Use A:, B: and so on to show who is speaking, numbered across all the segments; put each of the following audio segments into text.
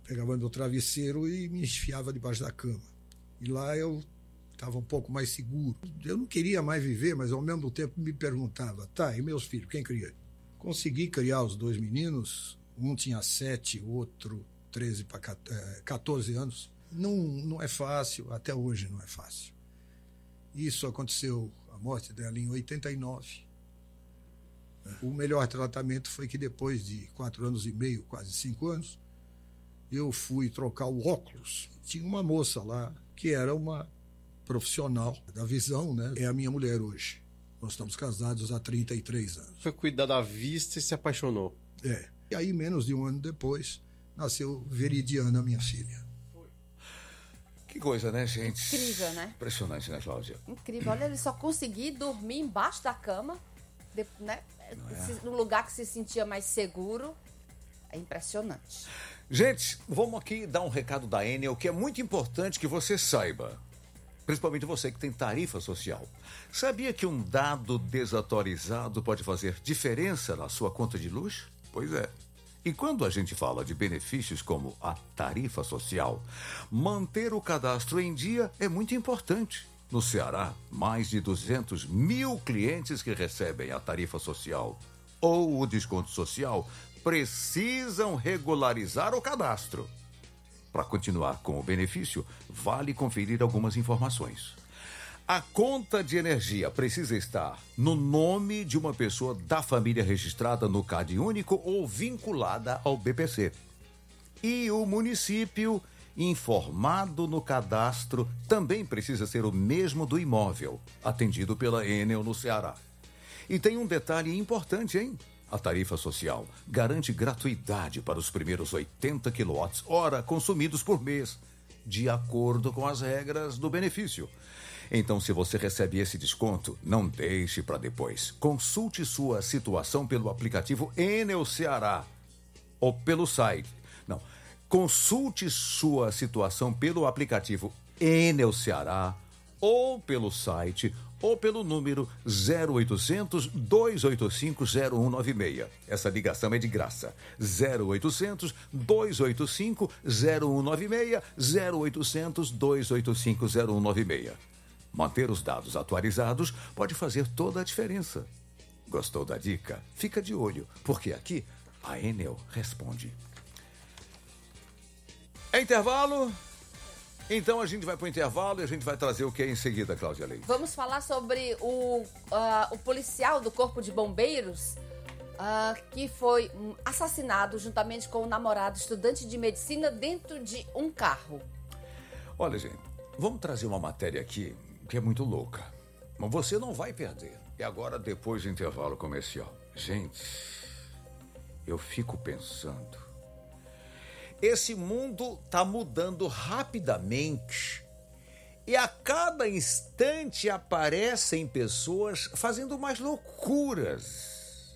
A: pegava meu travesseiro e me enfiava debaixo da cama. E lá eu estava um pouco mais seguro. Eu não queria mais viver, mas ao mesmo tempo me perguntava, tá, e meus filhos, quem cria? Consegui criar os 2 meninos, um tinha 7, o outro 13 para 14 anos. Não é fácil, até hoje não é fácil. Isso aconteceu, a morte dela em 89. O melhor tratamento foi que depois de 4 anos e meio, quase 5 anos, eu fui trocar o óculos. Tinha uma moça lá que era uma profissional da visão, né? É a minha mulher hoje. Nós estamos casados há 33 anos.
B: Foi cuidar da vista e se apaixonou.
A: E aí, menos de um ano depois, nasceu Veridiana, minha filha.
C: Que coisa, né, gente?
D: Incrível, né?
C: Impressionante, né, Cláudia?
D: Incrível. Olha, ele só conseguia dormir embaixo da cama, né? Num lugar que se sentia mais seguro. É impressionante.
C: Gente, vamos aqui dar um recado da Enel que é muito importante que você saiba. Principalmente você que tem tarifa social. Sabia que um dado desatualizado pode fazer diferença na sua conta de luz? Pois é. E quando a gente fala de benefícios como a tarifa social, manter o cadastro em dia é muito importante. No Ceará, mais de 200 mil clientes que recebem a tarifa social ou o desconto social precisam regularizar o cadastro. Para continuar com o benefício, vale conferir algumas informações. A conta de energia precisa estar no nome de uma pessoa da família registrada no CAD único ou vinculada ao BPC. E o município informado no cadastro também precisa ser o mesmo do imóvel, atendido pela Enel no Ceará. E tem um detalhe importante, hein? A tarifa social garante gratuidade para os primeiros 80 kWh consumidos por mês, de acordo com as regras do benefício. Então, se você recebe esse desconto, não deixe para depois. Consulte sua situação pelo aplicativo Enel Ceará ou pelo site. Não, consulte sua situação pelo aplicativo Enel Ceará ou pelo site ou pelo número 0800 285 0196. Essa ligação é de graça. 0800 285 0196, 0800 285 0196. Manter os dados atualizados pode fazer toda a diferença. Gostou da dica? Fica de olho, porque aqui a Enel responde. É intervalo? Então a gente vai para o intervalo e a gente vai trazer o que é em seguida, Cláudia Leite.
D: Vamos falar sobre o policial do Corpo de Bombeiros que foi assassinado juntamente com o namorado estudante de medicina dentro de um carro.
C: Olha, gente, vamos trazer uma matéria aqui que é muito louca. Mas você não vai perder. E agora, depois do intervalo comercial. Gente, eu fico pensando. Esse mundo está mudando rapidamente e a cada instante aparecem pessoas fazendo mais loucuras.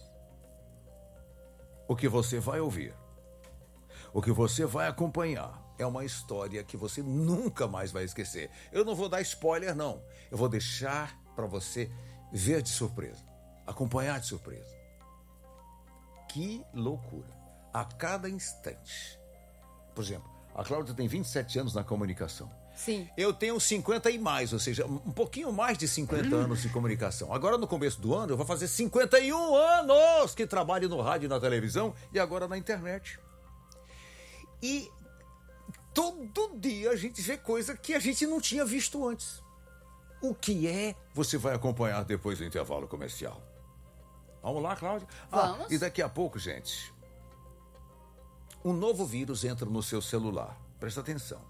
C: O que você vai ouvir, o que você vai acompanhar é uma história que você nunca mais vai esquecer. Eu não vou dar spoiler, não. Eu vou deixar para você ver de surpresa, acompanhar de surpresa. Que loucura. A cada instante. Por exemplo, a Cláudia tem 27 anos na comunicação.
D: Sim.
C: Eu tenho 50 e mais, ou seja, um pouquinho mais de 50 anos de comunicação. Agora, no começo do ano, eu vou fazer 51 anos que trabalho no rádio e na televisão e agora na internet. E todo dia a gente vê coisa que a gente não tinha visto antes. O que é? Você vai acompanhar depois do intervalo comercial. Vamos lá, Cláudia?
D: Vamos.
C: E daqui a pouco, gente, um novo vírus entra no seu celular. Presta atenção.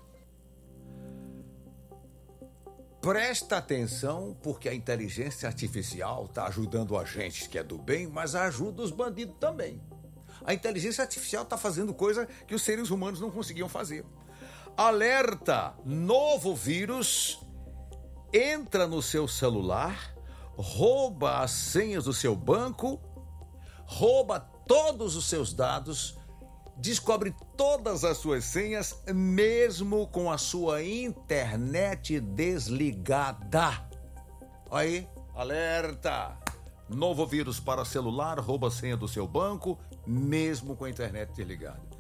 C: Presta atenção, porque a inteligência artificial está ajudando a gente, que é do bem, mas ajuda os bandidos também. A inteligência artificial está fazendo coisa que os seres humanos não conseguiam fazer. Alerta! Novo vírus entra no seu celular, rouba as senhas do seu banco, rouba todos os seus dados, descobre todas as suas senhas, mesmo com a sua internet desligada. Aí, alerta! Novo vírus para celular, rouba a senha do seu banco, mesmo com a internet desligada.